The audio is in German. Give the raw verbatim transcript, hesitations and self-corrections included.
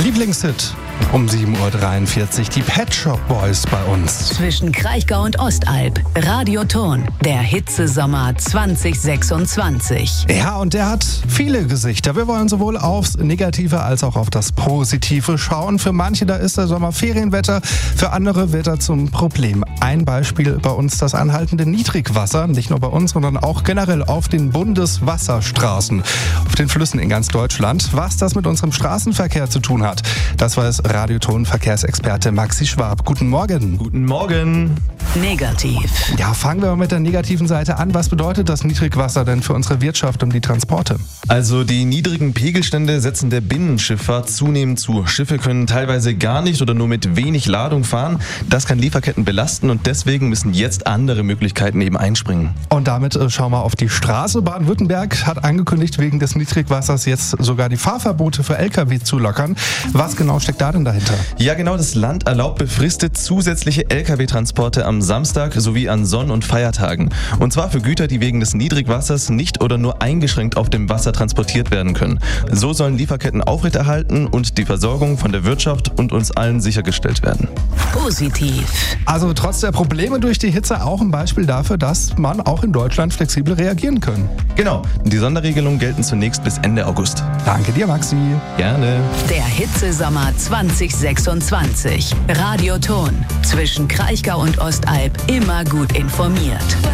Lieblingshit um sieben Uhr dreiundvierzig, die Pet Shop Boys bei uns. Zwischen Kraichgau und Ostalb, Radioton, der Hitzesommer zwanzig sechsundzwanzig. Ja, und der hat viele Gesichter. Wir wollen sowohl aufs Negative als auch auf das Positive schauen. Für manche, da ist der Sommer Ferienwetter, für andere wird er zum Problem. Ein Beispiel bei uns das anhaltende Niedrigwasser, nicht nur bei uns, sondern auch generell auf den Bundeswasserstraßen, auf den Flüssen in ganz Deutschland. Was das mit unserem Straßenverkehr zu tun hat, das weiß Radioton-Verkehrsexperte Maxi Schwab. Guten Morgen. Guten Morgen. Negativ. Ja, fangen wir mal mit der negativen Seite an. Was bedeutet das Niedrigwasser denn für unsere Wirtschaft und die Transporte? Also die niedrigen Pegelstände setzen der Binnenschifffahrt zunehmend zu. Schiffe können teilweise gar nicht oder nur mit wenig Ladung fahren. Das kann Lieferketten belasten und deswegen müssen jetzt andere Möglichkeiten eben einspringen. Und damit äh, schauen wir auf die Straße. Baden-Württemberg hat angekündigt, wegen des Niedrigwassers jetzt sogar die Fahrverbote für L K W zu lockern. Was genau steckt da denn dahinter? Ja genau, das Land erlaubt befristet zusätzliche L K W-Transporte am Samstag sowie an Sonn- und Feiertagen. Und zwar für Güter, die wegen des Niedrigwassers nicht oder nur eingeschränkt auf dem Wasser transportiert werden können. So sollen Lieferketten aufrechterhalten und die Versorgung von der Wirtschaft und uns allen sichergestellt werden. Positiv. Also trotz der Probleme durch die Hitze auch ein Beispiel dafür, dass man auch in Deutschland flexibel reagieren kann. Genau, die Sonderregelungen gelten zunächst bis Ende August. Danke dir, Maxi. Gerne. Der Hitzesommer zwanzig sechsundzwanzig. Radioton. Zwischen Kraichgau und Ostalb immer gut informiert.